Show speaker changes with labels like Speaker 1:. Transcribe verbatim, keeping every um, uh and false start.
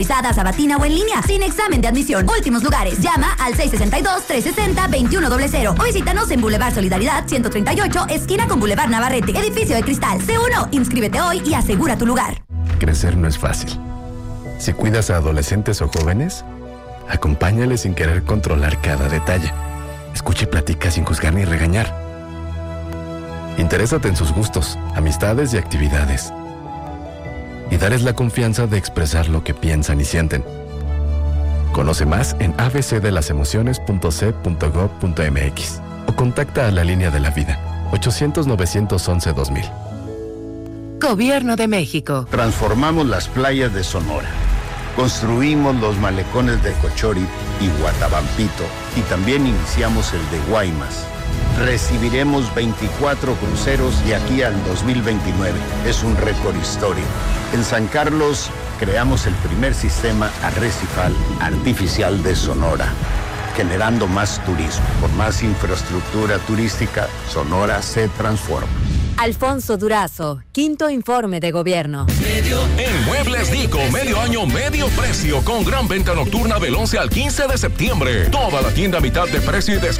Speaker 1: Sabatina o en línea, sin examen de admisión. Últimos lugares. Llama al seis seis dos, tres seis cero, dos uno cero cero o visítanos en Boulevard Solidaridad ciento treinta y ocho, esquina con Boulevard Navarrete, edificio de cristal. C uno. Inscríbete hoy y asegura tu lugar.
Speaker 2: Crecer no es fácil. Si cuidas a adolescentes o jóvenes, acompáñales sin querer controlar cada detalle. Escucha y platica sin juzgar ni regañar. Interésate en sus gustos, amistades y actividades. Y darles la confianza de expresar lo que piensan y sienten. Conoce más en a b c de las emociones punto c punto gov punto m x o contacta a la línea de la vida ochocientos, novecientos once, dos mil.
Speaker 3: Gobierno de México.
Speaker 4: Transformamos las playas de Sonora. Construimos los malecones de Cochori y Guatabampito y también iniciamos el de Guaymas. Recibiremos veinticuatro cruceros de aquí al dos mil veintinueve. Es un récord histórico. En San Carlos creamos el primer sistema arrecifal artificial de Sonora, generando más turismo. Por más infraestructura turística, Sonora se transforma.
Speaker 5: Alfonso Durazo, quinto informe de gobierno.
Speaker 6: En Muebles Dico, medio año, medio precio, con gran venta nocturna del once al quince de septiembre. Toda la tienda a mitad de precio y descuento.